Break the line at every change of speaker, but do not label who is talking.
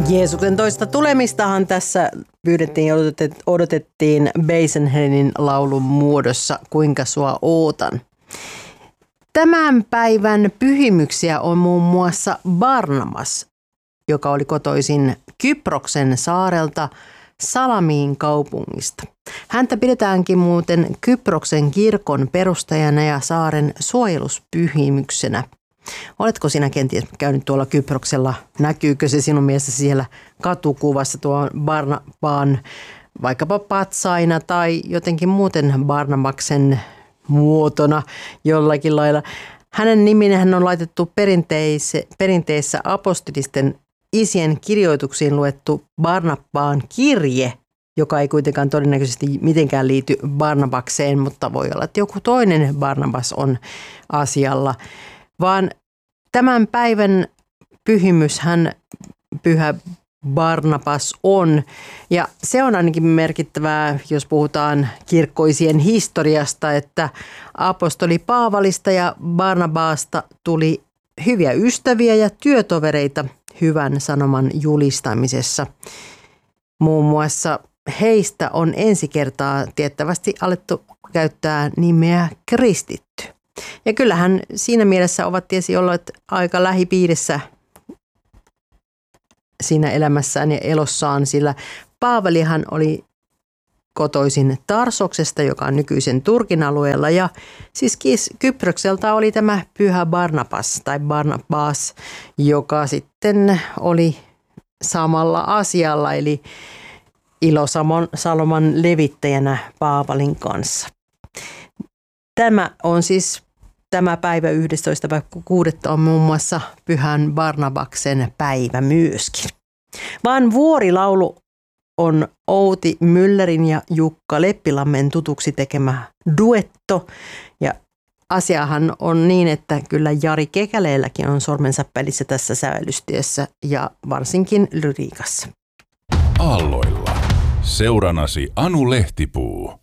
Jeesuksen toista tulemistahan tässä pyydettiin ja odotettiin Beisenherinin laulun muodossa Kuinka sua ootan. Tämän päivän pyhimyksiä on muun muassa Barnabas, joka oli kotoisin Kyproksen saarelta Salamiin kaupungista. Häntä pidetäänkin muuten Kyproksen kirkon perustajana ja saaren suojeluspyhimyksenä. Oletko sinä kenties käynyt tuolla Kyproksella? Näkyykö se sinun mielestä siellä katukuvassa tuo Barnabaan vaikkapa patsaina tai jotenkin muuten Barnabaksen muotona jollakin lailla? Hänen niminähän on laitettu perinteessä apostolisten isien kirjoituksiin luettu Barnabaan kirje, joka ei kuitenkaan todennäköisesti mitenkään liity Barnabakseen, mutta voi olla, että joku toinen Barnabas on asialla. Vaan tämän päivän pyhimyshän pyhä Barnabas on, ja se on ainakin merkittävää, jos puhutaan kirkkoisien historiasta, että apostoli Paavalista ja Barnabaasta tuli hyviä ystäviä ja työtovereita hyvän sanoman julistamisessa. Muun muassa heistä on ensi kertaa tiettävästi alettu käyttää nimeä kristitty. Ja kyllähän siinä mielessä ovat tietysti olleet aika lähipiirissä siinä elämässään ja elossaan, sillä Paavalihan oli kotoisin Tarsoksesta, joka on nykyisen Turkin alueella, ja siis Kyprokselta oli tämä pyhä Barnabas tai Barnabas, joka sitten oli samalla asialla, eli Ilosaloman levittäjänä Paavalin kanssa. Tämä on siis tämä päivä 11.6. on muun muassa pyhän Barnabaksen päivä myöskin. Vaan vuorilaulu on Outi Müllerin ja Jukka Leppilammen tutuksi tekemä duetto. Ja asiahan on niin, että kyllä Jari Kekäleelläkin on sormensa pelissä tässä sävellystyössä ja varsinkin lyriikassa.
Aalloilla. Seuranasi Anu Lehtipuu.